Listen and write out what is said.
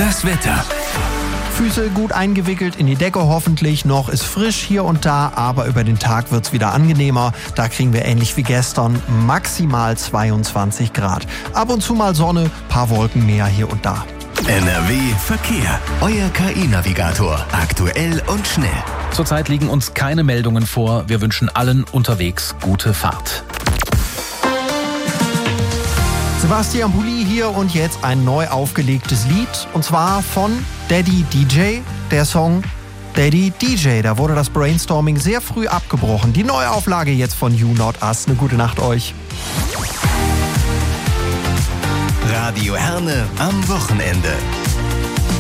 Das Wetter. Füße gut eingewickelt in die Decke hoffentlich. Noch ist frisch hier und da, aber über den Tag wird's wieder angenehmer. Da kriegen wir ähnlich wie gestern maximal 22 Grad. Ab und zu mal Sonne, paar Wolken mehr hier und da. NRW Verkehr. Euer KI-Navigator. Aktuell und schnell. Zurzeit liegen uns keine Meldungen vor. Wir wünschen allen unterwegs gute Fahrt. Sebastian Pulli hier und jetzt ein neu aufgelegtes Lied. Und zwar von Daddy DJ, der Song Daddy DJ. Da wurde das Brainstorming sehr früh abgebrochen. Die Neuauflage jetzt von You Not Us. Eine gute Nacht euch. Radio Herne am Wochenende.